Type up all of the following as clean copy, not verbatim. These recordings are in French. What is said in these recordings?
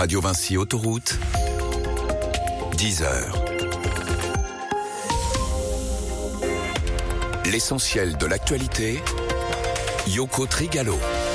Radio Vinci Autoroute, 10h. L'essentiel de l'actualité, Yoko Trigalo.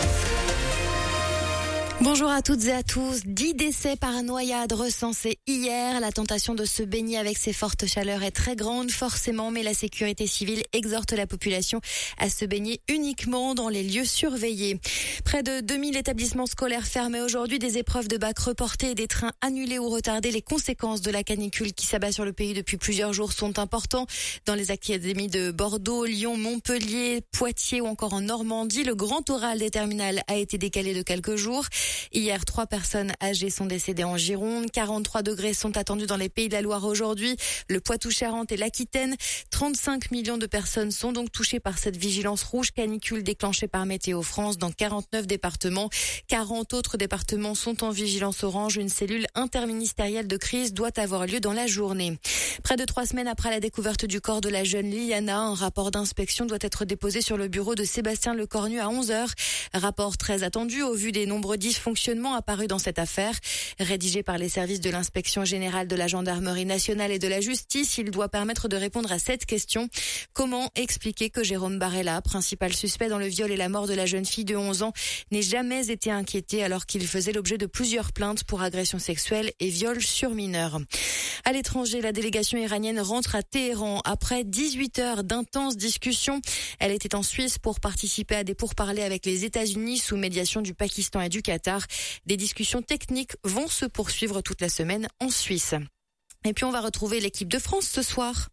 Bonjour à toutes et à tous. 10 décès par noyade recensés hier. La tentation de se baigner avec ces fortes chaleurs est très grande, forcément, mais la sécurité civile exhorte la population à se baigner uniquement dans les lieux surveillés. Près de 2000 établissements scolaires fermés aujourd'hui, des épreuves de bac reportées et des trains annulés ou retardés. Les conséquences de la canicule qui s'abat sur le pays depuis plusieurs jours sont importantes. Dans les académies de Bordeaux, Lyon, Montpellier, Poitiers ou encore en Normandie, le grand oral des terminales a été décalé de quelques jours. Hier, 3 personnes âgées sont décédées en Gironde. 43 degrés sont attendus dans les Pays de la Loire aujourd'hui. Le Poitou-Charentes et l'Aquitaine. 35 millions de personnes sont donc touchées par cette vigilance rouge canicule déclenchée par Météo France dans 49 départements. 40 autres départements sont en vigilance orange. Une cellule interministérielle de crise doit avoir lieu dans la journée. Près de 3 semaines après la découverte du corps de la jeune Liana, un rapport d'inspection doit être déposé sur le bureau de Sébastien Lecornu à 11h. Rapport très attendu au vu des nombreux dysfonctionnements apparus dans cette affaire. Rédigé par les services de l'inspection générale de la gendarmerie nationale et de la justice, il doit permettre de répondre à cette question. Comment expliquer que Jérôme Barella, principal suspect dans le viol et la mort de la jeune fille de 11 ans, n'ait jamais été inquiété alors qu'il faisait l'objet de plusieurs plaintes pour agression sexuelle et viol sur mineurs? À l'étranger, la délégation iranienne rentre à Téhéran après 18 heures d'intenses discussions. Elle était en Suisse pour participer à des pourparlers avec les États-Unis sous médiation du Pakistan et du Qatar. Des discussions techniques vont se poursuivre toute la semaine en Suisse. Et puis on va retrouver l'équipe de France ce soir.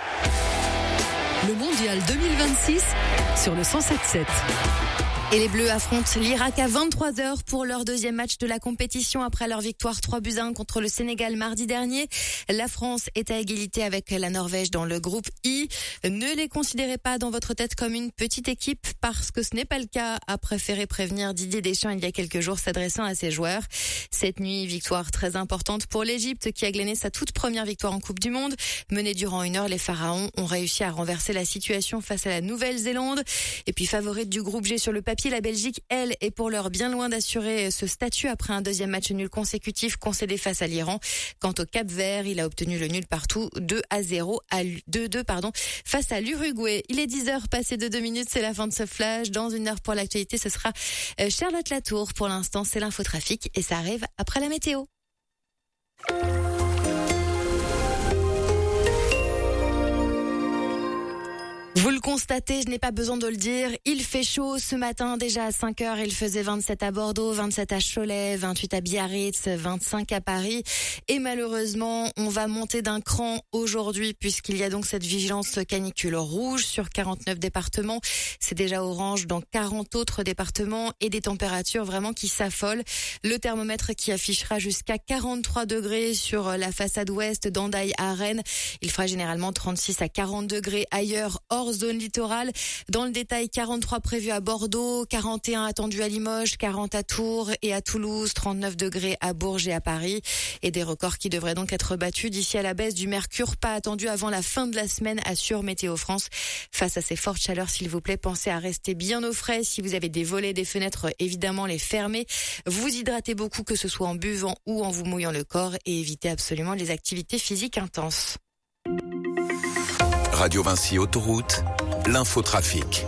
Le Mondial 2026 sur le 107.7. Et les Bleus affrontent l'Irak à 23h pour leur deuxième match de la compétition après leur victoire 3-1 contre le Sénégal mardi dernier. La France est à égalité avec la Norvège dans le groupe I. Ne les considérez pas dans votre tête comme une petite équipe parce que ce n'est pas le cas, a préféré prévenir Didier Deschamps il y a quelques jours s'adressant à ses joueurs. Cette nuit, victoire très importante pour l'Égypte qui a glané sa toute première victoire en Coupe du Monde. Menés durant 1 heure, les Pharaons ont réussi à renverser la situation face à la Nouvelle-Zélande. Et puis favorite du groupe G sur le papier, la Belgique, elle, est pour l'heure bien loin d'assurer ce statut après un deuxième match nul consécutif concédé face à l'Iran. Quant au Cap-Vert, il a obtenu le nul partout 2-2 face à l'Uruguay. Il est 10h passé de 2 minutes, c'est la fin de ce flash. Dans 1 heure pour l'actualité, ce sera Charlotte Latour. Pour l'instant, c'est l'infotrafic et ça arrive après la météo. Vous le constatez, je n'ai pas besoin de le dire, il fait chaud ce matin. Déjà à 5h, il faisait 27 à Bordeaux, 27 à Cholet, 28 à Biarritz, 25 à Paris. Et malheureusement, on va monter d'un cran aujourd'hui puisqu'il y a donc cette vigilance canicule rouge sur 49 départements. C'est déjà orange dans 40 autres départements et des températures vraiment qui s'affolent. Le thermomètre qui affichera jusqu'à 43 degrés sur la façade ouest d'Hendaye à Rennes. Il fera généralement 36 à 40 degrés ailleurs hors zone littorale. Dans le détail, 43 prévus à Bordeaux, 41 attendus à Limoges, 40 à Tours et à Toulouse, 39 degrés à Bourges et à Paris. Et des records qui devraient donc être battus d'ici à la baisse du mercure, pas attendu avant la fin de la semaine, assure Météo France. Face à ces fortes chaleurs, s'il vous plaît, pensez à rester bien au frais. Si vous avez des volets, des fenêtres, évidemment les fermer. Vous hydratez beaucoup, que ce soit en buvant ou en vous mouillant le corps, et évitez absolument les activités physiques intenses. Radio Vinci Autoroute, l'infotrafic.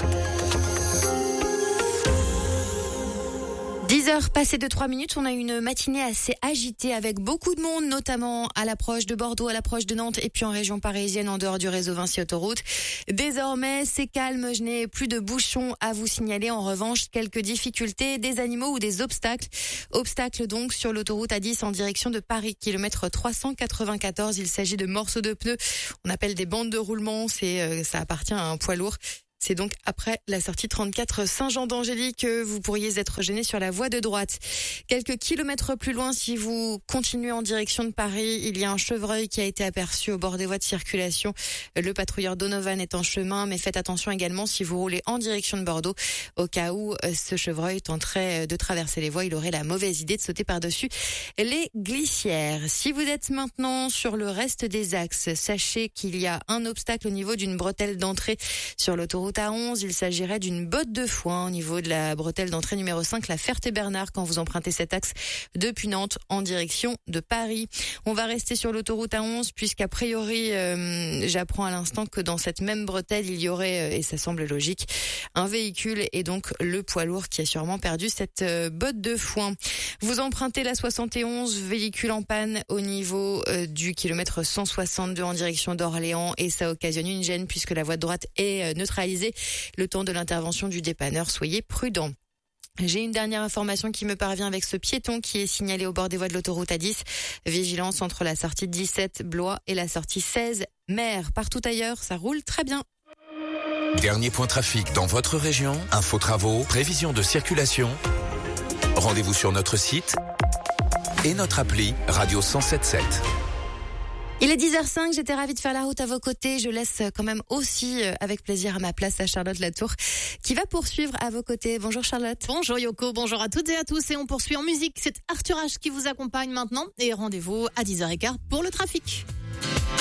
10h passées de 3 minutes, on a une matinée assez agitée avec beaucoup de monde, notamment à l'approche de Bordeaux, à l'approche de Nantes et puis en région parisienne en dehors du réseau Vinci Autoroute. Désormais, c'est calme, je n'ai plus de bouchons à vous signaler. En revanche, quelques difficultés, des animaux ou des obstacles. Obstacles donc sur l'autoroute A10 en direction de Paris, kilomètre 394. Il s'agit de morceaux de pneus. On appelle des bandes de roulement, ça appartient à un poids lourd. C'est donc après la sortie 34 Saint-Jean-d'Angély que vous pourriez être gêné sur la voie de droite. Quelques kilomètres plus loin, si vous continuez en direction de Paris, il y a un chevreuil qui a été aperçu au bord des voies de circulation. Le patrouilleur Donovan est en chemin, mais faites attention également si vous roulez en direction de Bordeaux. Au cas où ce chevreuil tenterait de traverser les voies, il aurait la mauvaise idée de sauter par-dessus les glissières. Si vous êtes maintenant sur le reste des axes, sachez qu'il y a un obstacle au niveau d'une bretelle d'entrée sur l'autoroute l'autoroute A11, il s'agirait d'une botte de foin au niveau de la bretelle d'entrée numéro 5, la Ferté-Bernard, quand vous empruntez cet axe depuis Nantes en direction de Paris. On va rester sur l'autoroute A11 puisqu'a priori, j'apprends à l'instant que dans cette même bretelle, il y aurait, et ça semble logique, un véhicule et donc le poids lourd qui a sûrement perdu cette botte de foin. Vous empruntez la 71, véhicule en panne au niveau du kilomètre 162 en direction d'Orléans et ça occasionne une gêne puisque la voie de droite est neutralisée. Le temps de l'intervention du dépanneur, soyez prudents. J'ai une dernière information qui me parvient avec ce piéton qui est signalé au bord des voies de l'autoroute A10. Vigilance entre la sortie 17 Blois et la sortie 16 Mer. Partout ailleurs, ça roule très bien. Dernier point trafic dans votre région, info travaux, prévision de circulation. Rendez-vous sur notre site et notre appli Radio 107.7. Il est 10h05, j'étais ravie de faire la route à vos côtés. Je laisse quand même aussi avec plaisir à ma place à Charlotte Latour qui va poursuivre à vos côtés. Bonjour Charlotte. Bonjour Yoko, bonjour à toutes et à tous et on poursuit en musique. C'est Arthur H qui vous accompagne maintenant et rendez-vous à 10h15 pour le trafic.